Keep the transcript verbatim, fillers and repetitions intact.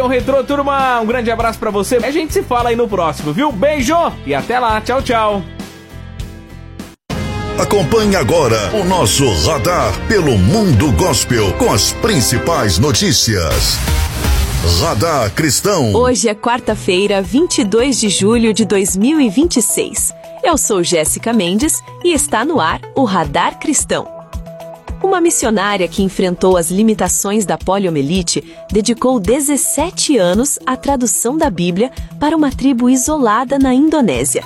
Plantão Retrô, turma. Um grande abraço pra você. A gente se fala aí no próximo, viu? Beijo e até lá. Tchau, tchau. Acompanhe agora o nosso Radar pelo Mundo Gospel com as principais notícias. Radar Cristão. Hoje é quarta-feira, vinte e dois de julho de dois mil e vinte e seis. Eu sou Jéssica Mendes e está no ar o Radar Cristão. Uma missionária que enfrentou as limitações da poliomielite dedicou dezessete anos à tradução da Bíblia para uma tribo isolada na Indonésia.